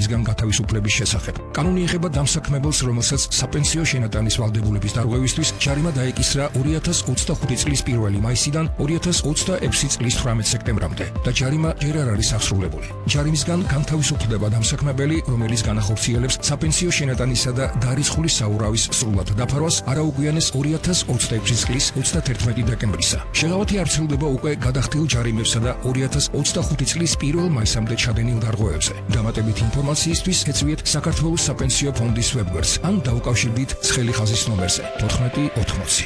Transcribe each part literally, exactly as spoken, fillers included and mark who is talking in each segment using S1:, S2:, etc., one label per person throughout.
S1: ჯარიმისგან გათავისუფლების შესახებ. კანონი ეხება დამსაქმებელს, რომელსაც საპენსიო შენატანის ვალდებულების დარღვევისთვის ჯარიმა დაეკისრა ორი ათას ოცდახუთი წლის პირველი მაისიდან ორი ათას ოცდაექვსი წლის თვრამეტ სექტემბრამდე და ჯარიმა ჯერ არ არის აღსრულებული. ჯარიმისგან განთავისუფლდება დამსაქმებელი, რომელიც განახორციელებს საპენსიო შენატანისა და დარიცხული საურავის სრულად დაფარვას არაუგვიანეს ორი ათას ოცდაექვსი წლის ოცდათერთმეტი დეკემბრისა. შეღავათი არცელდება უკვე გადახდილ ჯარიმებსა და ორი ათას ოცდახუთი წლის პირველ მაისამდე ჩადენილ დარღვევებზე. დამატებით ინფორმაციისთვის ეწვიეთ საქართველოს საპენსიო ფონდის ვებგვერდს ან დაუკავშირდით ცხელი ხაზის ნომერზე ოთხმეტი ოთხმოცი.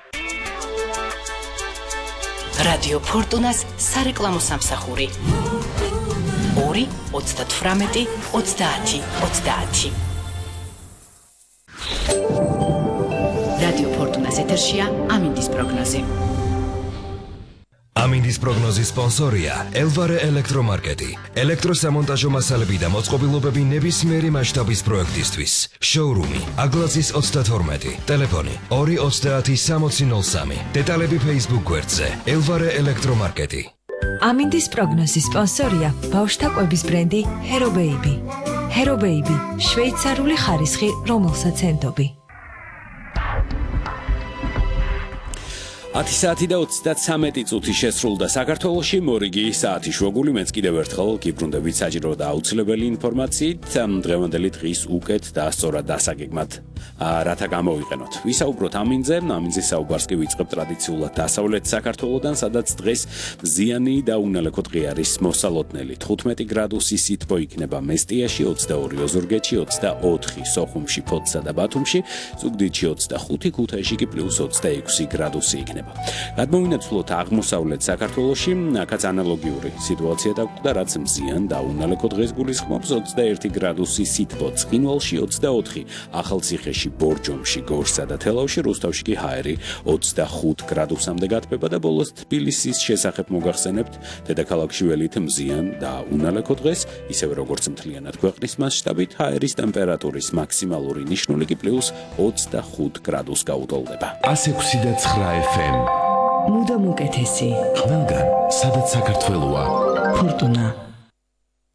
S2: რადიო ფორტუნას სარეკლამო სამსახური ორი ოცდათვრამეტი ოცდაათი ოცდაათი. რადიო ფორტუნას ეთერშია ამინდის პროგნოზი.
S3: ამინდის პროგნოზის სპონსორია ელვარე ელექტრომარკეტი. ელექტროსამონტაჟო მასალები და მოწყობილობები ნებისმიერი მასშტაბის პროექტისთვის. შოურუმი აგლაზის ოცდათორმეტი. ტელეფონი ორი ოცდაათი სამოცი ნოლ სამი. დეტალები Facebook გვერდზე ელვარე ელექტრომარკეტი.
S4: ამინდის პროგნოზის სპონსორია ბავშვთა კვების ბრენდი Hero Baby. Hero Baby შვეიცარიული ხარისხი, რომელსაც ენდობი.
S5: ათი საათი და ოცდათვრამეტი წუთი შესრულდა საქართველოში მორიგი საათი შვეგული. მეც კიდევ ერთხელ გიბრუნდებით საჭირო და აუცილებელი ინფორმაციით დღევანდელი დღის უკეთ და სწორად დასაგეგმად რათა გამოვიყენოთ. ვისაუბროთ ამინძზე. ამინძის საუბარს კი ვიწყებ ტრადიციულად დასავლეთ საქართველოდან, სადაც დღეს მზიანი და უნალექო დღე არის მოსალოდნელი. თხუთმეტი გრადუსი სითბო იქნება მესტიაში, ოცდაორი ოზურგეთში, ოცდაოთხი სოხუმში, ფოთსა და ბათუმში, ზუგდიდში ოცდახუთი, ქუთაისში კი პლუს ოცდაექვსი გრადუსი იქნება. გადმოვინაცვლოთ აღმოსავლეთ საქართველოში, აქაც ანალოგიური სიტუაცია დაგვხვდა, რაც მზიან და უნალექო დღეს გულისხმობს. ოცდაერთი გრადუსი სითბო ცხინვალში, ოცდაოთხი ახალციხეში, ბორჯომში, გორსა და თელავში, რუსთავში კი ჰაერი ოცდახუთ გრადუსამდე გათბება და ბოლოს თბილისის შესახებ მოგახსენებთ. დედაქალაქში ველით მზიან და უნალექო დღეს, ისევე როგორც მთლიანად ქვეყნის მასშტაბით, ჰაერის ტემპერატურის მაქსიმალური ნიშნული კი პლუს ოცდახუთ გრადუსს გაუტოლდება.
S6: ას ექვსი და ცხრა ეფ ემ
S4: მუდამ უკეთესი.
S6: ყველგან, სადაც საქართველოა.
S4: ფორტუნა.